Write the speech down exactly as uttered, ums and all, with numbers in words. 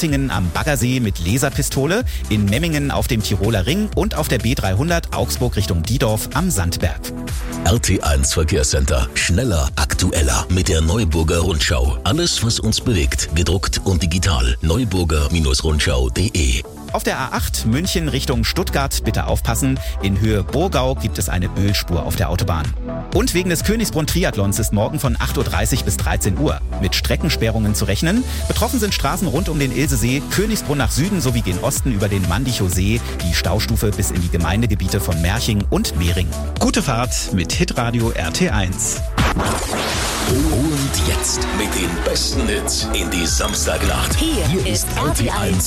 Hattingen am Baggersee mit Laserpistole, in Memmingen auf dem Tiroler Ring und auf der B dreihundert Augsburg Richtung Diedorf am Sandberg. R T eins Verkehrscenter. Schneller, aktueller mit der Neuburger Rundschau. Alles, was uns bewegt, gedruckt und digital. neuburger Rundschau punkt de. Auf der A acht München Richtung Stuttgart bitte aufpassen. In Höhe Burgau gibt es eine Ölspur auf der Autobahn. Und wegen des Königsbrunn-Triathlons ist morgen von acht Uhr dreißig bis dreizehn Uhr mit Streckensperrungen zu rechnen. Betroffen sind Straßen rund um den Ilsesee, Königsbrunn nach Süden sowie gen Osten über den Mandichow See, die Staustufe bis in die Gemeindegebiete von Merching und Mehring. Gute Fahrt mit Hitradio R T eins. Und jetzt mit den besten Hits in die Samstagnacht. Hier, Hier ist R T eins